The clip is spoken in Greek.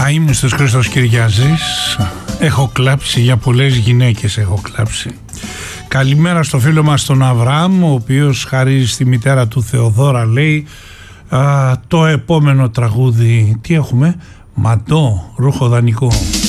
Αείμνηστος Χρήστος Κυριάζης. Έχω κλάψει, για πολλές γυναίκες έχω κλάψει. Καλημέρα στο φίλο μας τον Αβραάμ, ο οποίος χαρίζει στη μητέρα του Θεοδόρα, λέει, το επόμενο τραγούδι, τι έχουμε, Μαντό, ρούχο δανεικό.